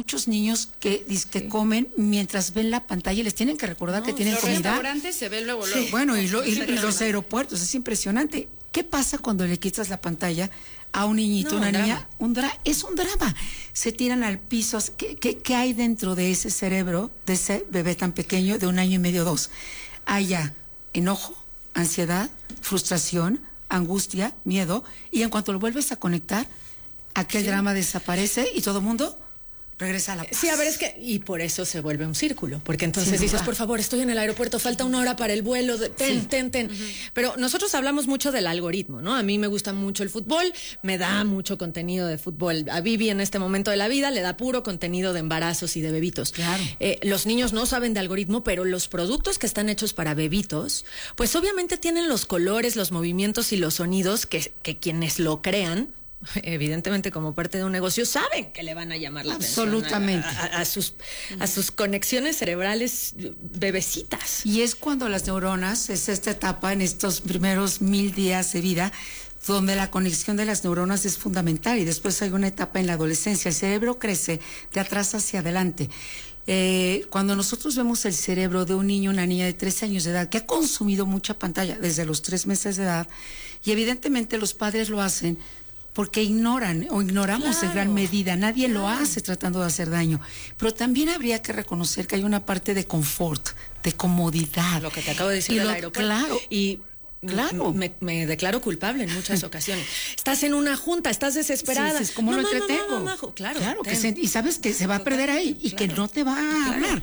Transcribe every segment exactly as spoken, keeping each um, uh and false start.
muchos niños que, que sí. comen mientras ven la pantalla y les tienen que recordar no, que tienen los comida. Los restaurantes se ven luego, luego. Sí, bueno, y, lo, y, y los aeropuertos, es impresionante. ¿Qué pasa cuando le quitas la pantalla a un niñito, no, una un niña? Drama. Un dra es un drama. Se tiran al piso. ¿Qué, qué, ¿Qué hay dentro de ese cerebro, de ese bebé tan pequeño, de un año y medio, dos? Hay ya enojo, ansiedad, frustración, angustia, miedo, y en cuanto lo vuelves a conectar, aquel sí. drama desaparece y todo el mundo regresa a la paz. Sí, a ver, es que, y por eso se vuelve un círculo, porque entonces sí, dices, por favor, estoy en el aeropuerto, falta una hora para el vuelo, de, ten, sí. ten, ten. Uh-huh. Pero nosotros hablamos mucho del algoritmo, ¿no? A mí me gusta mucho el fútbol, me da mucho contenido de fútbol. A Vivi en este momento de la vida le da puro contenido de embarazos y de bebitos. Claro. Eh, los niños no saben de algoritmo, pero los productos que están hechos para bebitos, pues obviamente tienen los colores, los movimientos y los sonidos que, que quienes lo crean, evidentemente como parte de un negocio, saben que le van a llamar la absolutamente atención a, a, a, sus, a sus conexiones cerebrales bebecitas. Y es cuando las neuronas, es esta etapa en estos primeros mil días de vida, donde la conexión de las neuronas es fundamental, y después hay una etapa en la adolescencia. El cerebro crece de atrás hacia adelante. Eh, cuando nosotros vemos el cerebro de un niño, una niña de trece años de edad que ha consumido mucha pantalla desde los tres meses de edad, y evidentemente los padres lo hacen porque ignoran o ignoramos claro, en gran medida. Nadie claro. lo hace tratando de hacer daño. Pero también habría que reconocer que hay una parte de confort, de comodidad. Lo que te acabo de decir del aeropuerto. Claro. Y claro. Me, me declaro culpable en muchas ocasiones. Estás en una junta, estás desesperada. Sí, sí, ¿cómo no, lo no, entretengo? No, no, no, no, claro. Claro que se, y sabes que se va a perder ahí y claro. que no te va a claro. hablar.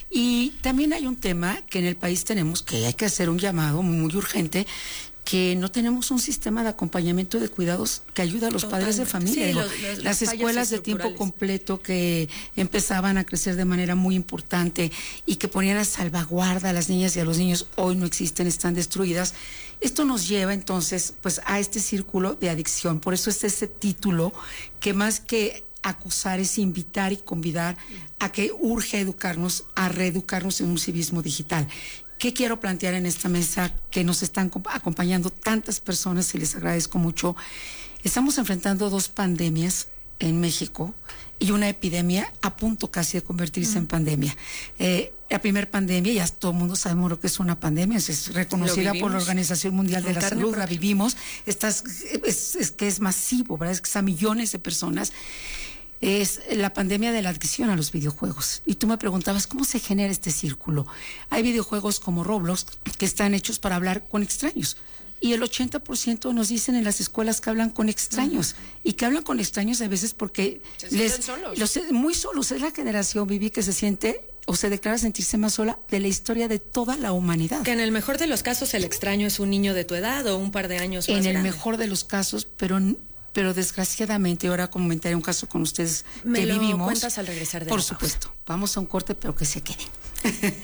Y también hay un tema que en el país tenemos, que hay que hacer un llamado muy urgente, que no tenemos un sistema de acompañamiento de cuidados que ayuda a los Totalmente. padres de familia. Sí, Digo, los, los, las escuelas de tiempo completo que empezaban a crecer de manera muy importante y que ponían a salvaguarda a las niñas y a los niños, hoy no existen, están destruidas. Esto nos lleva entonces pues a este círculo de adicción. Por eso es ese título que más que acusar es invitar y convidar a que urge educarnos, a reeducarnos en un civismo digital. ¿Qué quiero plantear en esta mesa que nos están acompañando tantas personas y les agradezco mucho? Estamos enfrentando dos pandemias en México y una epidemia a punto casi de convertirse mm. en pandemia. Eh, la primera pandemia, ya todo el mundo sabemos lo que es una pandemia, es reconocida por la Organización Mundial de la Salud, la vivimos, Estás, es, es que es masivo, ¿verdad? Es que es a millones de personas. Es la pandemia de la adicción a los videojuegos. Y tú me preguntabas, ¿cómo se genera este círculo? Hay videojuegos como Roblox que están hechos para hablar con extraños. Y el ochenta por ciento nos dicen en las escuelas que hablan con extraños. Uh-huh. Y que hablan con extraños a veces porque se les solos. Los, muy solos. Es la generación, Vivi, que se siente o se declara sentirse más sola de la historia de toda la humanidad. Que en el mejor de los casos el extraño es un niño de tu edad o un par de años más En el grande. mejor de los casos, pero... Pero desgraciadamente, ahora comentaré un caso con ustedes Me que lo vivimos. cuentas al regresar de Por la supuesto. pausa. Vamos a un corte, pero que se quede.